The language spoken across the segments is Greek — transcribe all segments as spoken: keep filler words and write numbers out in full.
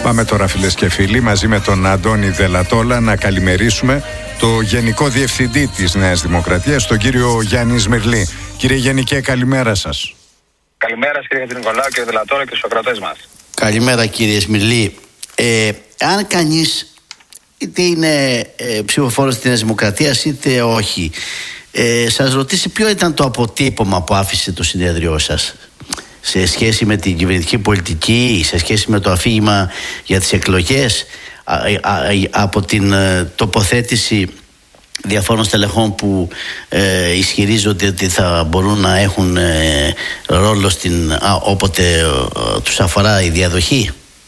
Πάμε τώρα, φίλες και φίλοι, μαζί με τον Αντώνη Δελατόλα να καλημερίσουμε το Γενικό Διευθυντή της Νέας Δημοκρατίας, τον κύριο Γιάννη Σμυρλή. Κύριε Γενικέ, καλημέρα σας. Καλημέρα κύριε Νικολάου, κύριε Δελατόλα και στους ακροατές μας. Καλημέρα κύριε Σμυρλή. Ε, αν κανείς είτε είναι ε, ψηφοφόρος της Νέας Δημοκρατίας είτε όχι, ε, σας ρωτήσει ποιο ήταν το αποτύπωμα που άφησε το συνέδριό σας σε σχέση με την κυβερνητική πολιτική, σε σχέση με το αφήγημα για τις εκλογές, α, α, α, από την ε, τοποθέτηση διαφόρων στελεχών που ε, ισχυρίζονται ότι θα μπορούν να έχουν ε, ρόλο στην, α, όποτε ε, τους αφορά η διαδοχή.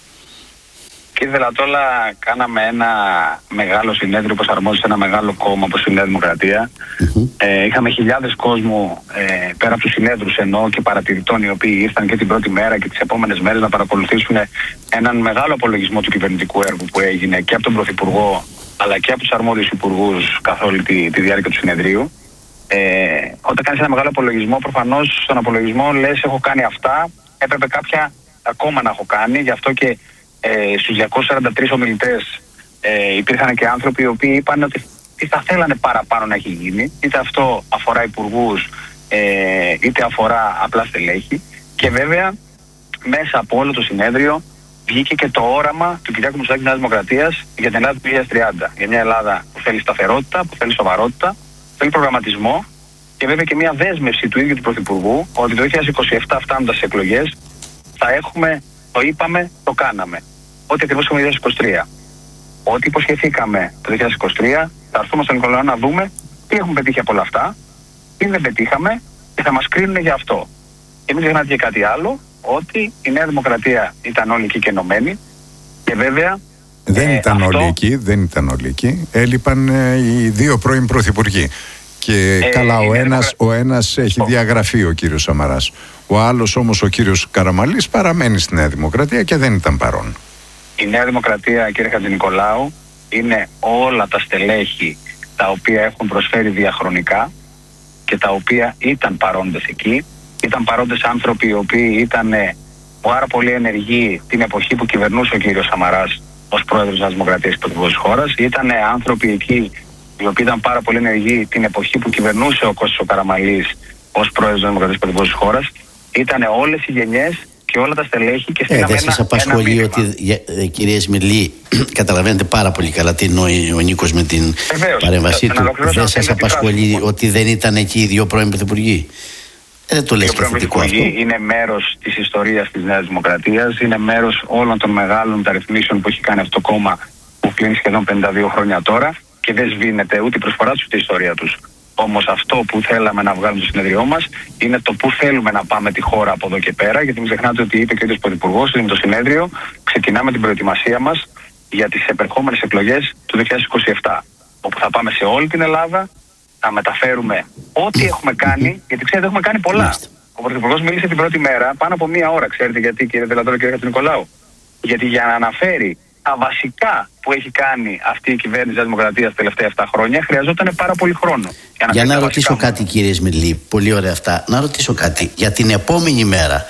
Κύριε Δελατόλα, κάναμε ένα μεγάλο συνέδριο που αρμόζει σε ένα μεγάλο κόμμα όπως η Νέα Δημοκρατία. Mm-hmm. Ε, είχαμε χιλιάδες κόσμου ε, πέρα από τους συνέδρους εννοώ και παρατηρητών οι οποίοι ήρθαν και την πρώτη μέρα και τις επόμενες μέρες να παρακολουθήσουν έναν μεγάλο απολογισμό του κυβερνητικού έργου που έγινε και από τον Πρωθυπουργό αλλά και από τους αρμόδιους υπουργούς καθ' όλη τη, τη διάρκεια του συνεδρίου. Ε, όταν κάνεις ένα μεγάλο απολογισμό, προφανώς στον απολογισμό λες έχω κάνει αυτά, έπρεπε κάποια ακόμα να έχω κάνει, γι' αυτό και Ε, στους διακόσιους σαράντα τρεις ομιλητές ε, υπήρχαν και άνθρωποι οι οποίοι είπαν ότι τι θα θέλανε παραπάνω να έχει γίνει, είτε αυτό αφορά υπουργούς ε, είτε αφορά απλά στελέχη, και βέβαια μέσα από όλο το συνέδριο βγήκε και το όραμα του Κυριάκου Μητσοτάκη της Νέας Δημοκρατίας για την Ελλάδα του δύο χιλιάδες τριάντα, για μια Ελλάδα που θέλει σταθερότητα, που θέλει σοβαρότητα, που θέλει προγραμματισμό και βέβαια και μια δέσμευση του ίδιου του Πρωθυπουργού ότι το δύο χιλιάδες είκοσι επτά φτάνοντας στις εκλογές θα έχουμε, το είπαμε, το κάναμε. Ό,τι ακριβώς έχουμε το δύο χιλιάδες είκοσι τρία. Ό,τι υποσχεθήκαμε το δύο χιλιάδες είκοσι τρία, θα έρθουμε στον Νικολάου να δούμε τι έχουμε πετύχει από όλα αυτά, τι δεν πετύχαμε και θα μας κρίνουν για αυτό. Και μην ξεχνάτε και κάτι άλλο, ότι η Νέα Δημοκρατία ήταν όλοι εκεί και ενωμένοι και βέβαια. Δεν ε, ήταν αυτό... όλοι εκεί, δεν ήταν όλοι εκεί. Έλειπαν ε, οι δύο πρώην πρωθυπουργοί. Και ε, καλά, ο ένας, ο ένας έχει oh. διαγραφεί, ο κύριος Σαμαράς. Ο άλλος όμως, ο κύριος Καραμανλής, παραμένει στη Νέα Δημοκρατία και δεν ήταν παρόν. Η Νέα Δημοκρατία, κύριε Χατζηνικολάου, είναι όλα τα στελέχη τα οποία έχουν προσφέρει διαχρονικά και τα οποία ήταν παρόντες εκεί. Ήταν παρόντες άνθρωποι οι οποίοι ήταν πάρα πολύ ενεργοί την εποχή που κυβερνούσε ο κύριος Σαμαράς ως πρόεδρος της Δημοκρατίας και πρωθυπουργός της χώρας. Ήταν άνθρωποι εκεί οι οποίοι ήταν πάρα πολύ ενεργοί την εποχή που κυβερνούσε ο Κώστας ο Καραμανλής ως πρόεδρος της Δημοκρατίας και πρωθυπουργός της χώρας. Ήταν όλες οι γενιές και όλα τα στελέχη και στείλαμε ε, δεν σας απασχολεί ότι, ε, κυρία Σμυρλή, καταλαβαίνετε πάρα πολύ καλά τι εννοεί ο Νίκος με την Βεβαίως, παρέμβασή του. Δεν σας απασχολεί ότι δεν ήταν εκεί οι δύο πρώην πρωθυπουργοί? Ε, δεν το λες και θετικό αυτό. Είναι μέρος της ιστορίας της Νέας Δημοκρατίας, είναι μέρος όλων των μεγάλων μεταρρυθμίσεων που έχει κάνει αυτό το κόμμα που κλείνει σχεδόν πενήντα δύο χρόνια τώρα και δεν σβήνεται ούτε η προσφορά τους ούτε η ιστορία τους. Όμως αυτό που θέλαμε να βγάλουμε στο συνεδριό μας είναι το που θέλουμε να πάμε τη χώρα από εδώ και πέρα, γιατί μην ξεχνάτε ότι είπε και ο ίδιος Πρωθυπουργός ότι με το συνέδριο ξεκινάμε την προετοιμασία μας για τις επερχόμενες εκλογές του δύο χιλιάδες είκοσι επτά, όπου θα πάμε σε όλη την Ελλάδα, θα μεταφέρουμε ό,τι έχουμε κάνει, γιατί ξέρετε έχουμε κάνει πολλά. Ο Πρωθυπουργός μίλησε την πρώτη μέρα πάνω από μία ώρα, ξέρετε γιατί, κύριε Δελατόλα και κύριε Χατζηνικολάου? Γιατί για να αναφέρει τα βασικά που έχει κάνει αυτή η κυβέρνηση της Δημοκρατίας τα τελευταία επτά χρόνια χρειαζόταν πάρα πολύ χρόνο. Για να, για να ρωτήσω κάτι, κύριε Σμυρλή, πολύ ωραία αυτά. Να ρωτήσω κάτι για την επόμενη μέρα.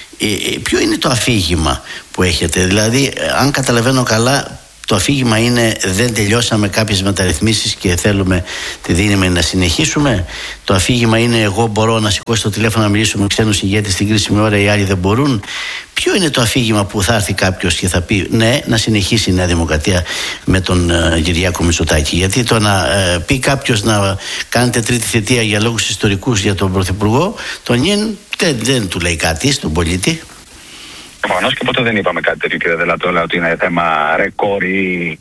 Ε, ποιο είναι το αφήγημα που έχετε? Δηλαδή, αν καταλαβαίνω καλά, το αφήγημα είναι δεν τελειώσαμε κάποιες μεταρρυθμίσεις και θέλουμε τη δύναμη να συνεχίσουμε. Το αφήγημα είναι εγώ μπορώ να σηκώσω το τηλέφωνο να μιλήσω με ξένους ηγέτες στην κρίσιμη ώρα, οι άλλοι δεν μπορούν. Ποιο είναι το αφήγημα που θα έρθει κάποιος και θα πει ναι, να συνεχίσει η Νέα Δημοκρατία με τον uh, Κυριάκο Μητσοτάκη? Γιατί το να uh, πει κάποιος να κάνετε τρίτη θητεία για λόγους ιστορικούς για τον Πρωθυπουργό, τον Νιν δεν, δεν του λέει κάτι στον πολίτη. Προφανώς και ποτέ δεν είπαμε κάτι τέτοιο, κύριε Δελατόλα, ότι είναι θέμα ρεκόρ ή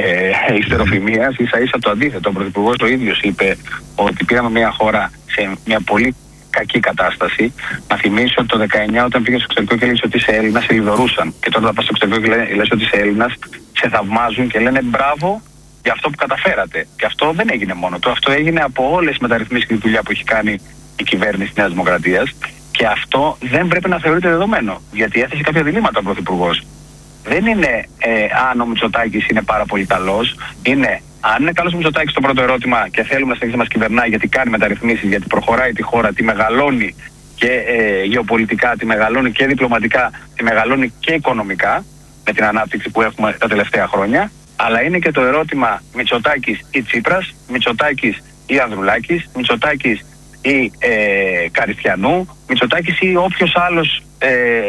ε, ιστεροφημίας. Ίσα ίσα το αντίθετο. Ο Πρωθυπουργός το ίδιος είπε ότι πήραμε μια χώρα σε μια πολύ κακή κατάσταση. Να θυμίσω ότι το δεκαεννιά όταν πήγε στο εξωτερικό και έλεγε ότι είσαι Έλληνας, σε λιδωρούσαν. Και τώρα θα πας στο εξωτερικό και λες ότι είσαι Έλληνας, σε θαυμάζουν και λένε μπράβο για αυτό που καταφέρατε. Και αυτό δεν έγινε μόνο του. Αυτό έγινε από όλες τις μεταρρυθμίσεις και τη δουλειά που έχει κάνει η κυβέρνηση της Νέας Δημοκρατίας. Και αυτό δεν πρέπει να θεωρείται δεδομένο, γιατί έθεσε κάποια διλήμματα ο Πρωθυπουργός. Δεν είναι ε, αν ο Μητσοτάκης είναι πάρα πολύ καλός, είναι αν είναι καλός ο Μητσοτάκης το πρώτο ερώτημα και θέλουμε να συνεχίσει να μας κυβερνάει γιατί κάνει μεταρρυθμίσεις, γιατί προχωράει τη χώρα, τη μεγαλώνει και ε, γεωπολιτικά, τη μεγαλώνει και διπλωματικά, τη μεγαλώνει και οικονομικά. με την ανάπτυξη που έχουμε τα τελευταία χρόνια. Αλλά είναι και το ερώτημα Μητσοτάκης ή Τσίπρας, Μητσοτάκης ή Ανδρουλάκης, Μητσοτάκης ή ε, Καριστιανού, Μητσοτάκης ή όποιος άλλος ε,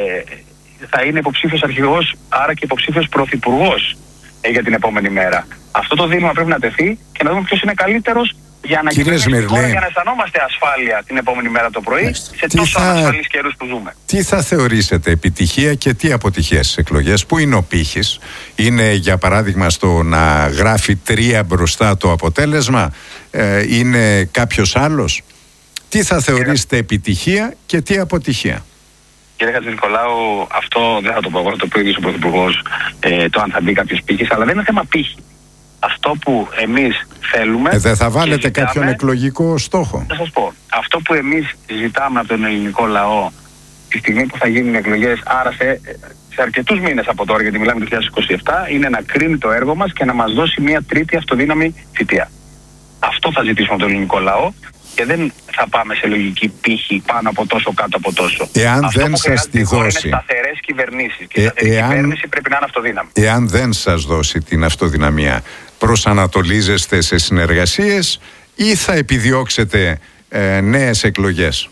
θα είναι υποψήφιος αρχηγός, άρα και υποψήφιος πρωθυπουργός ε, για την επόμενη μέρα. Αυτό το δίλημμα πρέπει να τεθεί και να δούμε ποιος είναι καλύτερος για να κυβερνήσουμε τη χώρα, για να αισθανόμαστε ασφάλεια την επόμενη μέρα το πρωί. Μάλιστα. Σε τόσο θα... ανασφαλείς καιρούς που ζούμε. Τι θα θεωρήσετε επιτυχία και τι αποτυχία στις εκλογές? Πού είναι ο πύχης? Είναι για παράδειγμα στο να γράφει τρία μπροστά το αποτέλεσμα? Ε, είναι κάποιος άλλος? Τι θα θεωρήσετε επιτυχία και τι αποτυχία? Κύριε Χατζηνικολάου, αυτό δεν θα το πω εγώ, θα το πει ο ίδιος ο Πρωθυπουργός, ε, το αν θα μπει κάποιος πύχης, αλλά δεν είναι θέμα πύχη. Αυτό που εμείς θέλουμε... Ε, δεν θα βάλετε ζητάμε, κάποιον εκλογικό στόχο? Θα σας πω. Αυτό που εμείς ζητάμε από τον ελληνικό λαό τη στιγμή που θα γίνουν εκλογές, άρα σε, σε αρκετούς μήνες από τώρα, γιατί μιλάμε το δύο χιλιάδες είκοσι επτά, είναι να κρίνει το έργο μας και να μας δώσει μια τρίτη αυτοδύναμη θητεία. Αυτό θα ζητήσουμε από τον ελληνικό λαό και δεν θα πάμε σε λογική πύχη πάνω από τόσο, κάτω από τόσο. Εάν αυτό δεν που σας τη δώσει. Είναι σταθερές κυβερνήσεις και η ε, σταθερή εάν, κυβέρνηση πρέπει να είναι αυτοδύναμη. Εάν δεν σας δώσει την αυτοδυναμία, προσανατολίζεστε σε συνεργασίες ή θα επιδιώξετε ε, νέες εκλογές?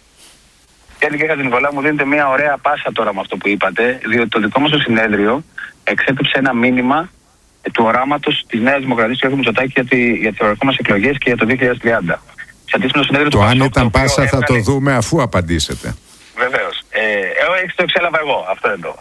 Κύριε Χατζηνικολάου, μου δίνετε μια ωραία πάσα τώρα με αυτό που είπατε, διότι το δικό μας το συνέδριο εξέπεψε ένα μήνυμα ε, του οράματος της Νέας Δημοκρατίας του κ. Μητσοτάκη για, τη, για τις ερχόμενες εκλογές και για το δύο χιλιάδες τριάντα. Το, το αν ήταν πάσα θα το δούμε αφού απαντήσετε. Βεβαίως. Ε, εγώ το εξέλαβα εγώ, αυτό εννοώ.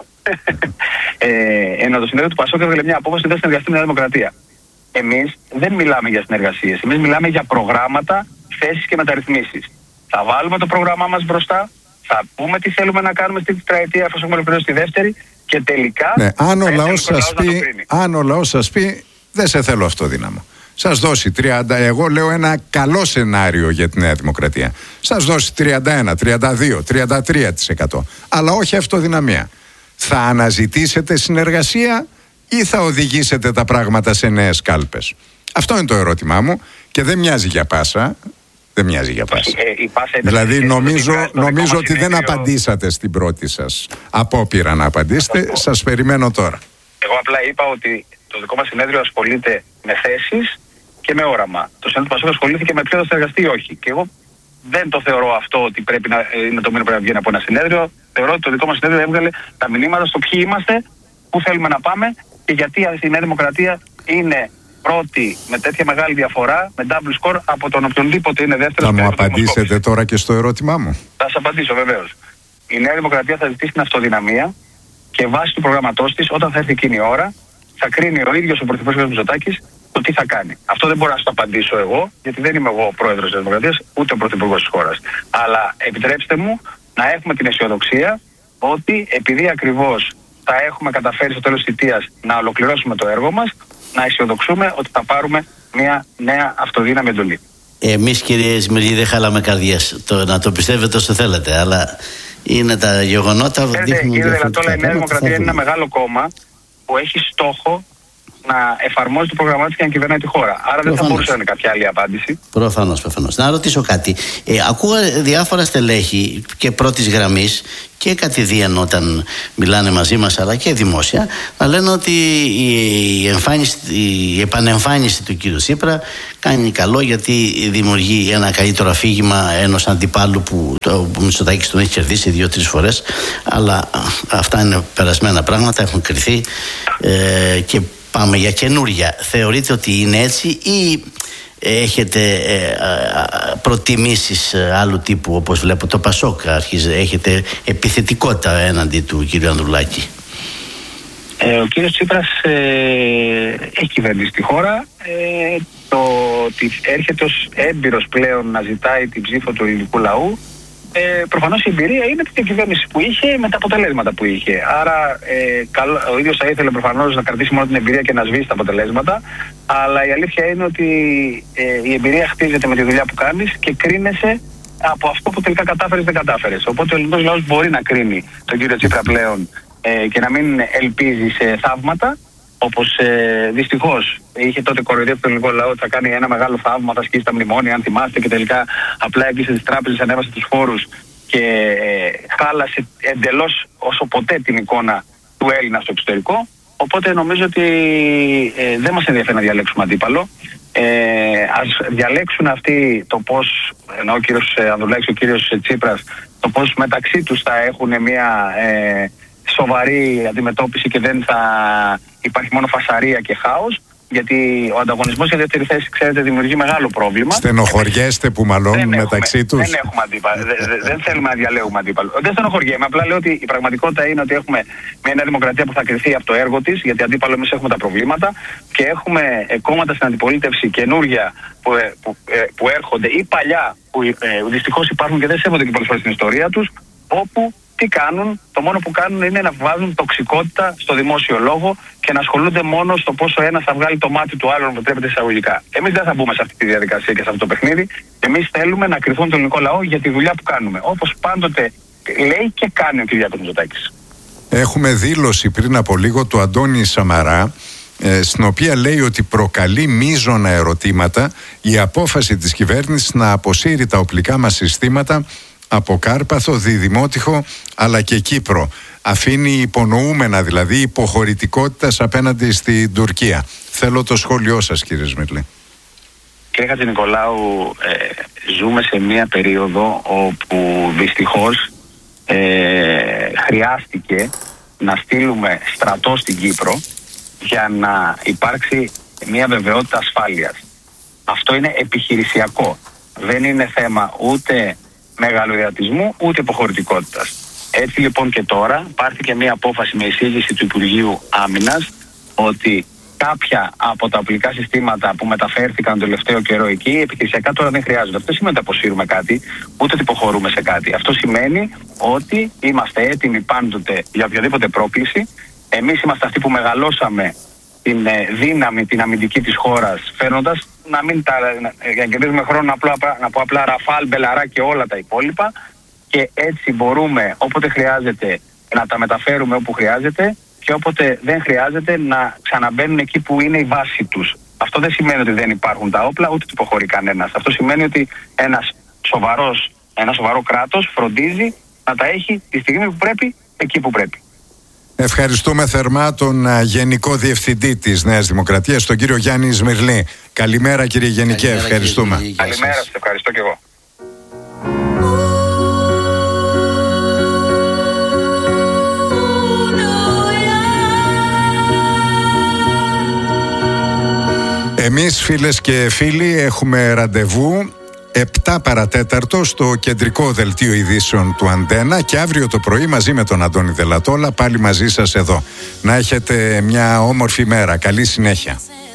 ε, ενώ το συνέδριο του Πασόκ έβγαλε μια απόφαση δεν συνεργαστεί με τη Νέα Δημοκρατία. Εμείς δεν μιλάμε για συνεργασίες. Εμείς μιλάμε για προγράμματα, θέσεις και μεταρρυθμίσεις. Θα βάλουμε το πρόγραμμά μας μπροστά, θα πούμε τι θέλουμε να κάνουμε στην τετραετία, αφού έχουμε ολοκληρώσει τη δεύτερη και τελικά. Ναι, αν ο λαός σας πει, αν ο λαός σας πει, δεν σε θέλω αυτό δύναμο. Σας δώσει τριάντα, εγώ λέω ένα καλό σενάριο για τη Νέα Δημοκρατία. Σας δώσει τριάντα ένα, τριάντα δύο, τριάντα τρία τοις εκατό. Αλλά όχι αυτοδυναμία. Θα αναζητήσετε συνεργασία ή θα οδηγήσετε τα πράγματα σε νέες κάλπες? Αυτό είναι το ερώτημά μου και δεν μοιάζει για πάσα. Δεν μοιάζει για πάσα. Ε, η πάσα δηλαδή νομίζω, νομίζω ότι δεν απαντήσατε στην πρώτη σας απόπειρα να απαντήσετε. Σας περιμένω τώρα. Εγώ απλά είπα ότι το δικό μας συνέδριο ασχολείται με θέσεις και με όραμα. Το συνέδριο του Πασόκ ασχολήθηκε με ποιο θα συνεργαστεί ή όχι. Και εγώ δεν το θεωρώ αυτό ότι πρέπει να είναι το μήνυμα που πρέπει να βγαίνει από ένα συνέδριο. Θεωρώ ότι το δικό μας συνέδριο έβγαλε τα μηνύματα στο ποιοι είμαστε, πού θέλουμε να πάμε και γιατί η Νέα Δημοκρατία είναι πρώτη με τέτοια μεγάλη διαφορά, με double score από τον οποιονδήποτε είναι δεύτερο. Θα μου απαντήσετε τώρα και στο ερώτημά μου? Θα σας απαντήσω βεβαίως. Η Νέα Δημοκρατία θα ζητήσει την αυτοδυναμία και βάσει του προγραμματός της, όταν θα έρθει εκείνη η ώρα, θα κρίνει ο ίδιος ο Πρωθυπουργός Μητσοτάκης το τι θα κάνει. Αυτό δεν μπορώ να το απαντήσω εγώ, γιατί δεν είμαι εγώ ο πρόεδρος της Δημοκρατίας, ούτε ο πρωθυπουργός της χώρας. Αλλά επιτρέψτε μου να έχουμε την αισιοδοξία ότι επειδή ακριβώς θα έχουμε καταφέρει στο τέλος της θητείας να ολοκληρώσουμε το έργο μας, να αισιοδοξούμε ότι θα πάρουμε μια νέα αυτοδύναμη εντολή. Εμείς, κύριε Σμυρλή, δεν χάλαμε καρδιές. Το, να το πιστεύετε όσο θέλετε, αλλά είναι τα γεγονότα που δείχνουν. Κύριε Δελατόλα, η Νέα Δημοκρατία είναι ένα μεγάλο κόμμα που έχει στόχο να εφαρμόζει το πρόγραμμά της και να κυβερνάει τη χώρα. Άρα προφανώς. Δεν θα μπορούσε να είναι κάποια άλλη απάντηση. Προφανώς, προφανώς. Να ρωτήσω κάτι. Ε, ακούω διάφορα στελέχη και πρώτης γραμμής και κατηδίαν όταν μιλάνε μαζί μας, αλλά και δημόσια, να λένε ότι η, εμφάνιση, η επανεμφάνιση του κύριου Τσίπρα κάνει καλό, γιατί δημιουργεί ένα καλύτερο αφήγημα ενός αντιπάλου που ο Μητσοτάκης τον έχει κερδίσει δύο-τρεις φορές. Αλλά αυτά είναι περασμένα πράγματα, έχουν κριθεί ε, και πάμε για καινούρια. Θεωρείτε ότι είναι έτσι ή έχετε ε, προτιμήσεις άλλου τύπου, όπως βλέπω το Πασόκ αρχίζει, έχετε επιθετικότητα έναντι του κύριου Ανδρουλάκη? Ε, ο κύριος Τσίπρας ε, έχει κυβερνήσει τη χώρα. Ε, το ότι έρχεται ως έμπειρος πλέον να ζητάει την ψήφο του ελληνικού λαού, Ε, προφανώς η εμπειρία είναι την κυβέρνηση που είχε με τα αποτελέσματα που είχε. Άρα ε, καλό, ο ίδιος θα ήθελε προφανώς να κρατήσει μόνο την εμπειρία και να σβήσει τα αποτελέσματα. Αλλά η αλήθεια είναι ότι ε, η εμπειρία χτίζεται με τη δουλειά που κάνεις και κρίνεσαι από αυτό που τελικά κατάφερες δεν κατάφερες. Οπότε ο ελληνικός λαός μπορεί να κρίνει τον κύριο Τσίπρα πλέον ε, και να μην ελπίζει σε θαύματα. Όπως ε, δυστυχώς είχε τότε κοροϊδεύει τον ελληνικό λαό ότι θα κάνει ένα μεγάλο θαύμα, θα σκίσει τα μνημόνια, αν θυμάστε, και τελικά απλά έκλεισε τις τράπεζες, ανέβασε τους φόρους και ε, χάλασε εντελώς όσο ποτέ την εικόνα του Έλληνα στο εξωτερικό. Οπότε νομίζω ότι ε, δεν μας ενδιαφέρει να διαλέξουμε αντίπαλο. Ε, ας διαλέξουν αυτοί το πώς, ενώ ο κύριος Ανδρουλάκης και ο κύριος Τσίπρας, το πώς μεταξύ τους θα έχουν μια ε, σοβαρή αντιμετώπιση και δεν θα υπάρχει μόνο φασαρία και χάος. Γιατί ο ανταγωνισμός για δεύτερη θέση, ξέρετε, δημιουργεί μεγάλο πρόβλημα. Στενοχωριέστε που μαλώνουν μεταξύ έχουμε, τους. Δεν έχουμε αντίπαλο. δεν, δεν θέλουμε να διαλέγουμε αντίπαλο. Δεν στενοχωριέμαι. Απλά λέω ότι η πραγματικότητα είναι ότι έχουμε μια νέα δημοκρατία που θα κρυθεί από το έργο της, γιατί αντίπαλο εμείς έχουμε τα προβλήματα, και έχουμε κόμματα στην αντιπολίτευση καινούργια που, που, που έρχονται, ή παλιά που ε, δυστυχώς υπάρχουν και δεν σέβονται και πολλές φορές την ιστορία τους, όπου τι κάνουν, το μόνο που κάνουν είναι να βάζουν τοξικότητα στο δημόσιο λόγο και να ασχολούνται μόνο στο πόσο ένας θα βγάλει το μάτι του άλλου, που τρέπεται εισαγωγικά. Εμείς δεν θα μπούμε σε αυτή τη διαδικασία και σε αυτό το παιχνίδι. Εμείς θέλουμε να κρυθούν τον ελληνικό λαό για τη δουλειά που κάνουμε. Όπως πάντοτε λέει και κάνει ο Κυριάκος Μητσοτάκης. Έχουμε δήλωση πριν από λίγο του Αντώνη Σαμαρά, στην οποία λέει ότι προκαλεί μείζωνα ερωτήματα η απόφαση της κυβέρνησης να αποσύρει τα οπλικά μας συστήματα από Κάρπαθο, Διδημότυχο αλλά και Κύπρο. Αφήνει υπονοούμενα δηλαδή υποχωρητικότητας απέναντι στην Τουρκία. Θέλω το σχόλιο σας, κύριε Σμυρλή. Κύριε Χατζηνικολάου, ε, ζούμε σε μια περίοδο όπου δυστυχώς ε, χρειάστηκε να στείλουμε στρατό στην Κύπρο για να υπάρξει μια βεβαιότητα ασφάλειας. Αυτό είναι επιχειρησιακό. Δεν είναι θέμα ούτε μεγαλοειρατισμού ούτε υποχωρητικότητας. Έτσι λοιπόν και τώρα πάρθηκε μια απόφαση με εισήγηση του Υπουργείου Άμυνας ότι κάποια από τα οπλικά συστήματα που μεταφέρθηκαν τον τελευταίο καιρό εκεί επιχειρησιακά τώρα δεν χρειάζονται. Αυτό σημαίνει ότι αποσύρουμε κάτι, ούτε ότι υποχωρούμε σε κάτι. Αυτό σημαίνει ότι είμαστε έτοιμοι πάντοτε για οποιαδήποτε πρόκληση. Εμείς είμαστε αυτοί που μεγαλώσαμε την δύναμη, την αμυντική της χώρας, φέρνοντας να μην τα, για να κερδίζουμε χρόνο να, απλά, να πω απλά Ραφάλ, Μπελαρά και όλα τα υπόλοιπα, και έτσι μπορούμε όποτε χρειάζεται να τα μεταφέρουμε όπου χρειάζεται και όποτε δεν χρειάζεται να ξαναμπαίνουν εκεί που είναι η βάση τους. Αυτό δεν σημαίνει ότι δεν υπάρχουν τα όπλα, ούτε υποχωρεί κανένας. Αυτό σημαίνει ότι ένας σοβαρός, ένα σοβαρό κράτος φροντίζει να τα έχει τη στιγμή που πρέπει, εκεί που πρέπει. Ευχαριστούμε θερμά τον Γενικό Διευθυντή της Νέας Δημοκρατίας, τον κύριο Γιάννη Σμυρλή. Καλημέρα, κύριε Γενικέ. Καλημέρα, ευχαριστούμε. Κύριε, καλημέρα σας, ευχαριστώ και εγώ. Εμείς, φίλες και φίλοι, έχουμε ραντεβού επτά παρατέταρτο στο κεντρικό δελτίο ειδήσεων του Αντένα, και αύριο το πρωί μαζί με τον Αντώνη Δελατόλα πάλι μαζί σας εδώ. Να έχετε μια όμορφη μέρα. Καλή συνέχεια.